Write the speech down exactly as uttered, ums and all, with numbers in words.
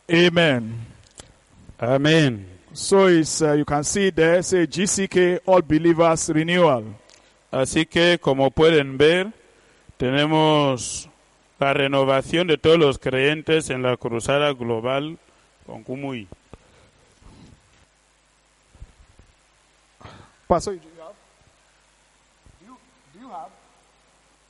Amen. Amén. So it's, uh, you can see there, say G C K All Believers Renewal. Así que, como pueden ver, tenemos la renovación de todos los creyentes en la Cruzada Global con Kumuyi. Pastor.